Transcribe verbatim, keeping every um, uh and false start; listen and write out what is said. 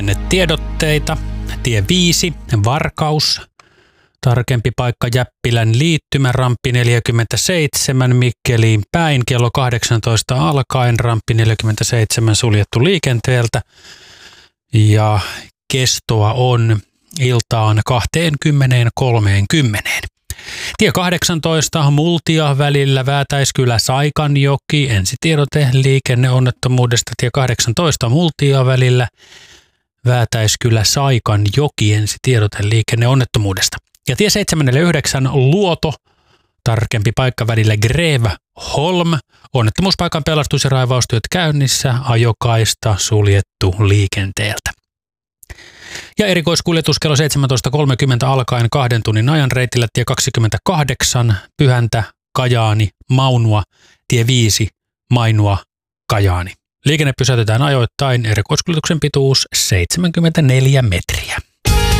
Tiedotteita. Tie viisi, Varkaus. Tarkempi paikka Jäppilän liittymä, ramppi neljäkymmentäseitsemän Mikkeliin päin. Kello kahdeksantoista alkaen ramppi neljäkymmentäseitsemän suljettu liikenteeltä. Ja kestoa on iltaan kaksikymmentä kolmekymmentä. Tie kahdeksantoista Multia välillä Väätäiskylä Saikanjoki. Ensitiedote liikenneonnettomuudesta tie kahdeksantoista Multia välillä Väätäiskylä Saikanjoki. Ensitiedote liikenneonnettomuudesta. Ja tie seitsemänkymmentäyhdeksän Luoto. Tarkempi paikka välillä Greveholm. Onnettomuuspaikan pelastus- ja raivaustyöt käynnissä. Ajokaista suljettu liikenteeltä. Ja erikoiskuljetus kello seitsemäntoista kolmekymmentä alkaen kahden tunnin ajan reitillä tie kaksikymmentäkahdeksan Pyhäntä, Kajaani, Maunua, tie viisi Mainua, Kajaani. Liikenne pysäytetään ajoittain, erikoiskuljetuksen pituus seitsemänkymmentäneljä metriä.